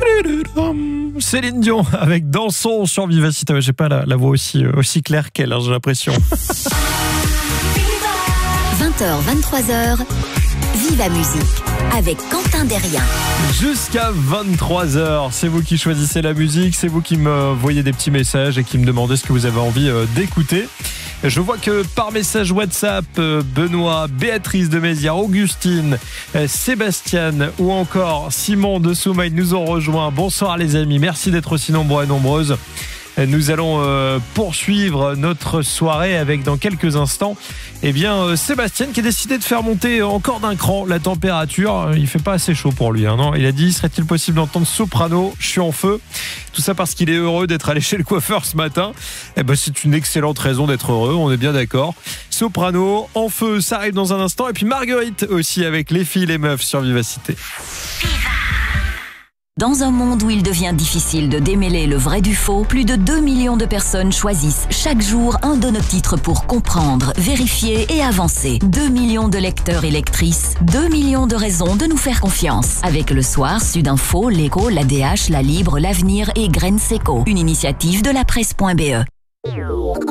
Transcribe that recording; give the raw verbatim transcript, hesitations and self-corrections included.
Céline Dion avec Dansons sur Vivacité. J'ai pas la, la voix aussi, aussi claire qu'elle, hein, j'ai l'impression. vingt heures, vingt-trois heures, Viva Musique avec Quentin Derrien. Jusqu'à vingt-trois heures, c'est vous qui choisissez la musique, c'est vous qui me voyez des petits messages et qui me demandez ce que vous avez envie d'écouter. Je vois que par message WhatsApp, Benoît, Béatrice de Mézières, Augustine, Sébastien ou encore Simon de Soumaï nous ont rejoints. Bonsoir les amis, merci d'être aussi nombreux et nombreuses. Nous allons euh, poursuivre notre soirée avec dans quelques instants eh bien, euh, Sébastien qui a décidé de faire monter encore d'un cran la température. Il fait pas assez chaud pour lui, hein, non ? Il a dit, serait-il possible d'entendre Soprano, je suis en feu. Tout ça parce qu'il est heureux d'être allé chez le coiffeur ce matin. Eh ben, c'est une excellente raison d'être heureux, on est bien d'accord. Soprano, en feu, ça arrive dans un instant. Et puis Marguerite aussi avec les filles, les meufs sur Vivacité. Dans un monde où il devient difficile de démêler le vrai du faux, plus de deux millions de personnes choisissent chaque jour un de nos titres pour comprendre, vérifier et avancer. deux millions de lecteurs et lectrices, deux millions de raisons de nous faire confiance. Avec Le Soir, Sudinfo, L'Écho, l'A D H, La Libre, L'Avenir et Graines Seco. Une initiative de la presse point b e.